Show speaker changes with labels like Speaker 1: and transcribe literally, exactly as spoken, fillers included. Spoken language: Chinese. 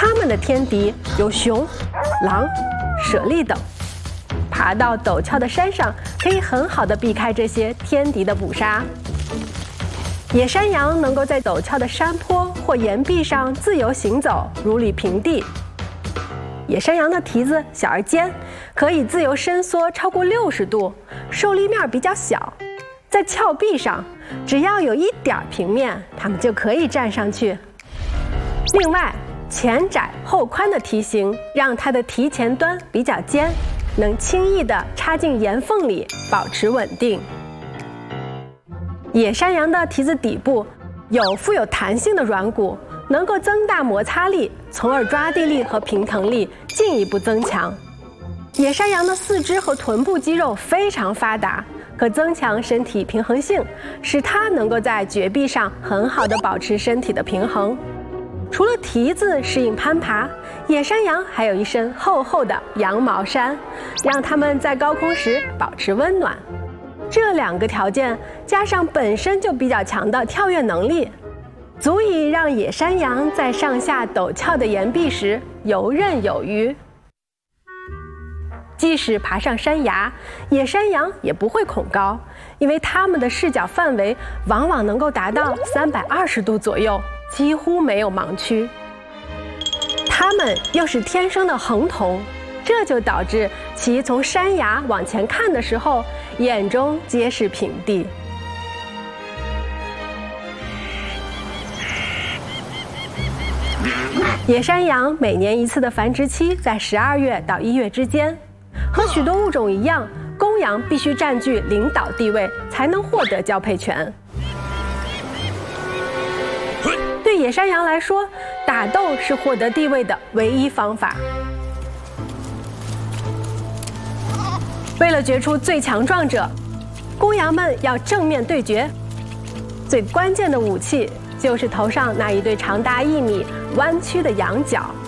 Speaker 1: 它们的天敌有熊、狼、猞猁等。爬到陡峭的山上，可以很好的避开这些天敌的捕杀。野山羊能够在陡峭的山坡或岩壁上自由行走，如履平地。野山羊的蹄子小而尖，可以自由伸缩超过六十度，受力面比较小。在峭壁上，只要有一点平面，它们就可以站上去。另外，前窄后宽的蹄形让它的蹄前端比较尖，能轻易地插进岩缝里，保持稳定。野山羊的蹄子底部有富有弹性的软骨，能够增大摩擦力，从而抓地力和平衡力进一步增强。野山羊的四肢和臀部肌肉非常发达，可增强身体平衡性，使它能够在绝壁上很好地保持身体的平衡。除了蹄子适应攀爬，野山羊还有一身厚厚的羊毛衫，让它们在高空时保持温暖。这两个条件加上本身就比较强的跳跃能力，足以让野山羊在上下陡峭的岩壁时游刃有余。即使爬上山崖，野山羊也不会恐高，因为它们的视角范围往往能够达到三百二十度左右，几乎没有盲区。它们又是天生的横瞳，这就导致其从山崖往前看的时候，眼中皆是平地。野山羊每年一次的繁殖期在十二月到一月之间，和许多物种一样，公羊必须占据领导地位才能获得交配权。对野山羊来说，打斗是获得地位的唯一方法。为了决出最强壮者，公羊们要正面对决。最关键的武器就是头上那一对长达一米、弯曲的羊角。